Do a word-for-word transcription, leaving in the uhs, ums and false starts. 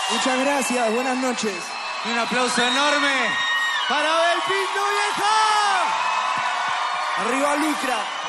Muchas gracias, buenas noches. Un aplauso enorme para Belpinto, vieja. Arriba Lucra.